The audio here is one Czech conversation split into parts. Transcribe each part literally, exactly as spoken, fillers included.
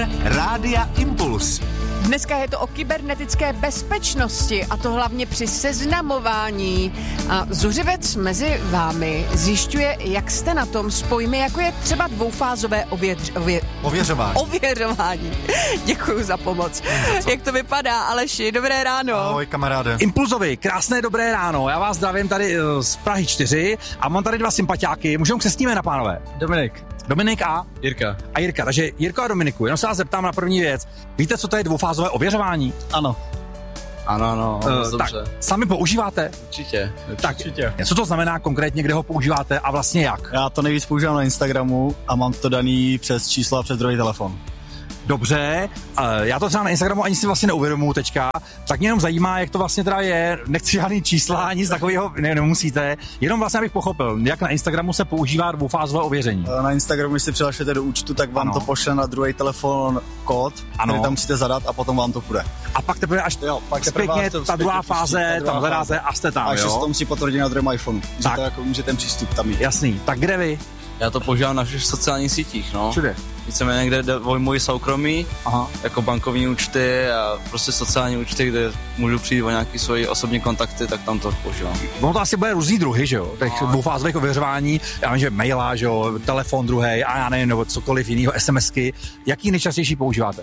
Rádia Impuls. Dneska je to o kybernetické bezpečnosti a to hlavně při seznamování. A Zuřivec mezi vámi zjišťuje, jak jste na tom s pojmy, jako je třeba dvoufázové ověř, ově, Ověřování. ověřování. Děkuju za pomoc. Jak to vypadá, Aleši? Dobré ráno. Ahoj, kamaráde. Impulzovi, krásné dobré ráno. Já vás zdravím tady z Prahy čtyři a mám tady dva sympatiáky. Můžeme křestíme, pánové? Dominik. Dominik a? Jirka. A Jirka. Takže Jirko a Dominiku, jenom se vás zeptám na první věc. Víte, co to je dvoufázové ověřování? Ano. Ano, ano, uh, tak, sami používáte? Určitě. Tak, určitě. Co to znamená konkrétně, kde ho používáte a vlastně jak? Já to nejvíc používám na Instagramu a mám to daný přes číslo a přes druhý telefon. Dobře, já to třeba na Instagramu ani si vlastně neuvědomuji teďka, tak mě jenom zajímá, jak to vlastně teda je, nechci žádný čísla, nic takového, ne, nemusíte, jenom vlastně abych pochopil, jak na Instagramu se používá dvoufázové ověření. Na Instagramu, když si přihlašujete do účtu, tak vám ano. to pošle na druhý telefon kód, ano. který tam musíte zadat a potom vám to půjde. A pak teprve až jo, pak zpětně ta druhá fáze, tam hledáte a jste tam, a jo? A to musí potvrdit na druhém iPhoneu, že to jako může ten přístup tam mít. Jasný, tak kde vy? Já to používám na všech sociálních sítích, no. Všude. Víceméně někde jde o můj soukromí, aha. jako bankovní účty a prostě sociální účty, kde můžu přijít o nějaký svoje osobní kontakty, tak tam to používám. Ono to asi bude různý druhy, že jo, těch dvoufázových ověřování, já vím, že maila, že jo, telefon druhý a já nevím, nebo cokoliv jiného, SMSky. Jaký nejčastější používáte?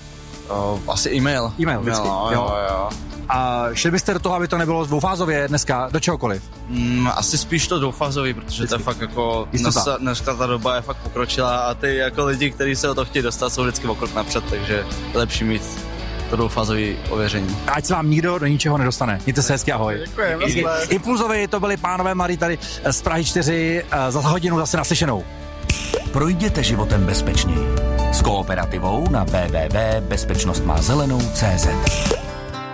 O, asi e-mail. E-mail, vždycky, no, jo, jo. jo. A šli byste do toho, aby to nebylo dvoufázově dneska, do čehokoliv? Mm, asi spíš to dvoufázový, protože vždycky. To je fakt jako, dneska, dneska ta doba je fakt pokročila a ty jako lidi, kteří se o to chtějí dostat, jsou vždycky o krok napřed, takže je lepší mít to dvoufázové ověření. Ať se vám nikdo do ničeho nedostane. Mějte se hezky, ahoj. Děkuji. Impulzovi, to byli pánové mladí tady z Prahy čtyři, za hodinu zase naslyšenou. Projděte životem bezpečněji. S Kooperativou na w w w tečka bezpečnost má zelenou tečka cé zet.